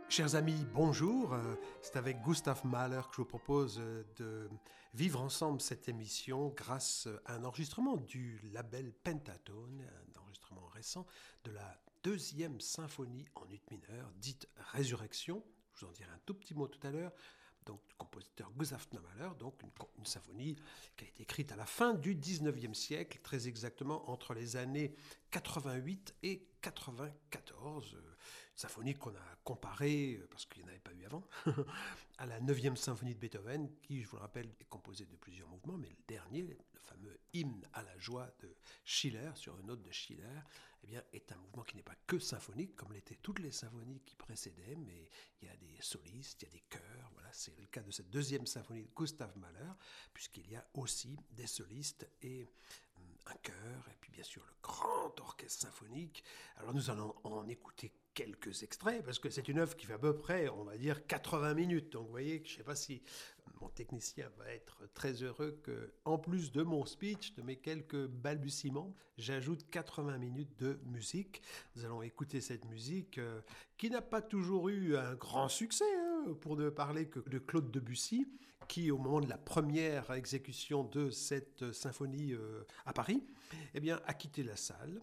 Chers amis, bonjour. C'est avec Gustav Mahler que je vous propose de vivre ensemble cette émission grâce à un enregistrement du label Pentatone, un enregistrement récent de la deuxième symphonie en ut mineur, dite Résurrection. Je vous en dirai un tout petit mot tout à l'heure. Donc, du compositeur Gustav Mahler, donc une symphonie qui a été écrite à la fin du 19e siècle, très exactement entre les années 88 et 94. Une symphonie qu'on a comparée, parce qu'il n'y en avait pas eu avant, à la 9e symphonie de Beethoven, qui, je vous le rappelle, est composée de plusieurs mouvements, mais le dernier, le fameux hymne à la joie de Schiller, sur une note de Schiller, eh bien, est un mouvement qui n'est pas que symphonique, comme l'étaient toutes les symphonies qui précédaient, mais il y a des solistes, il y a des chœurs, voilà, c'est le cas de cette deuxième symphonie de Gustav Mahler, puisqu'il y a aussi des solistes et un chœur, et puis bien sûr le grand orchestre symphonique. Alors nous allons en écouter quelques extraits, parce que c'est une œuvre qui fait à peu près, on va dire, 80 minutes. Donc vous voyez, je ne sais pas si mon technicien va être très heureux que, en plus de mon speech, de mes quelques balbutiements, j'ajoute 80 minutes de musique. Nous allons écouter cette musique qui n'a pas toujours eu un grand succès, hein, pour ne parler que de Claude Debussy, qui, au moment de la première exécution de cette symphonie à Paris, eh bien, a quitté la salle,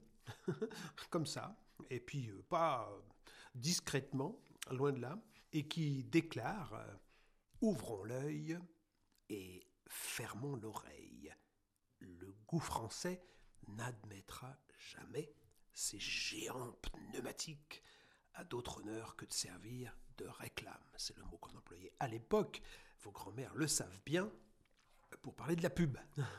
comme ça, et puis pas discrètement, loin de là, et qui déclare ouvrons l'œil et fermons l'oreille. Le goût français n'admettra jamais ces géants pneumatiques à d'autre honneur que de servir de réclame. C'est le mot qu'on employait à l'époque. Vos grands-mères le savent bien, pour parler de la pub.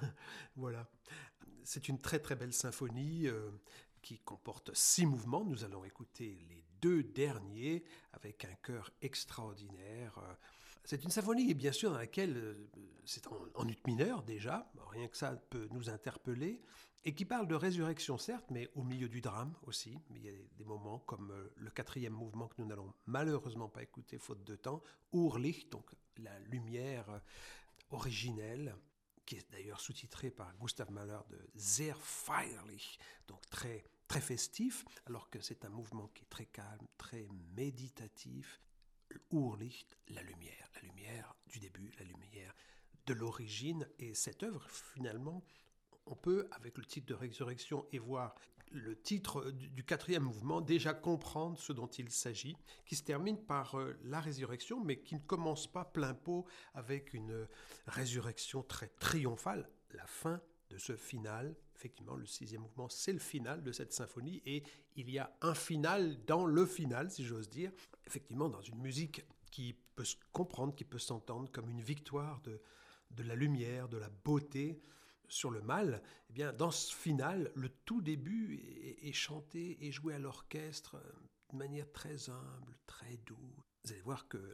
Voilà. C'est une très très belle symphonie qui comporte 6 mouvements. Nous allons écouter les 2 derniers avec un chœur extraordinaire. C'est une symphonie, bien sûr, dans laquelle c'est en ut mineur déjà, rien que ça peut nous interpeller, et qui parle de résurrection certes, mais au milieu du drame aussi. Il y a des moments comme le 4e mouvement que nous n'allons malheureusement pas écouter faute de temps, Urlicht, donc la lumière originelle, qui est d'ailleurs sous-titré par Gustav Mahler de Sehr feierlich, donc très, très festif, alors que c'est un mouvement qui est très calme, très méditatif. Urlicht, la lumière du début, la lumière de l'origine. Et cette œuvre, finalement, on peut, avec le titre de Résurrection et voir le titre du 4e mouvement, déjà comprendre ce dont il s'agit, qui se termine par la résurrection, mais qui ne commence pas plein pot avec une résurrection très triomphale. La fin de ce final, effectivement, le 6e mouvement, c'est le final de cette symphonie, et il y a un final dans le final, si j'ose dire, effectivement, dans une musique qui peut se comprendre, qui peut s'entendre comme une victoire de la lumière, de la beauté, sur le mal. Eh bien, dans ce final, le tout début est chanté et joué à l'orchestre de manière très humble, très douce. Vous allez voir que